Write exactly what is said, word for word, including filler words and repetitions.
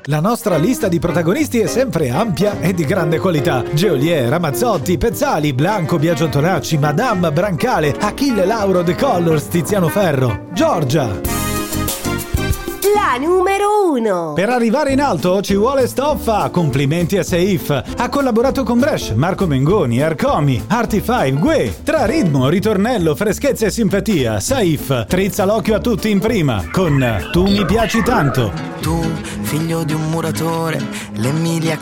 La nostra lista di protagonisti è sempre ampia e di grande qualità. Geolier, Ramazzotti, Pezzali, Blanco, Biagio Antonacci, Madame, Brancale, Achille Lauro, The Colors, Tiziano Ferro, Giorgia. La numero uno. Per arrivare in alto ci vuole stoffa. Complimenti a Seif. Ha collaborato con Bresh, Marco Mengoni, Arcomi, Artifive, Gue. Tra ritmo, ritornello, freschezza e simpatia, Saif trizza l'occhio a tutti in prima con Tu mi piaci tanto. Tu, figlio di un muratore, l'Emilia